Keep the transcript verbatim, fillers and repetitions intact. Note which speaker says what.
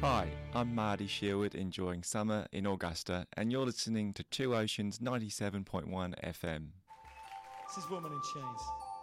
Speaker 1: Hi, I'm Marty Sherwood, enjoying summer in Augusta, and you're listening to Two Oceans ninety-seven point one F M.
Speaker 2: This is Woman in Chains.